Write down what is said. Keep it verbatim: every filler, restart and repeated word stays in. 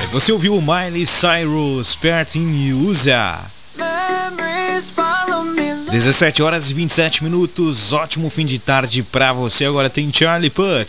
Você ouviu o Miley Cyrus, Pertin Usa. dezessete horas e vinte e sete minutos, ótimo fim de tarde pra você. Agora tem Charlie Puth.